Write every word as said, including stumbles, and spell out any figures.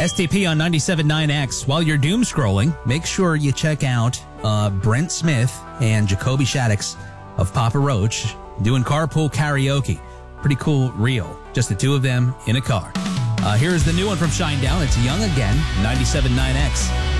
S T P on ninety-seven point nine X. While you're doom scrolling, make sure you check out uh, Brent Smith and Jacoby Shaddix of Papa Roach doing carpool karaoke. Pretty cool reel. Just the two of them in a car. Uh, here's the new one from Shinedown. It's Young Again, ninety-seven point nine X.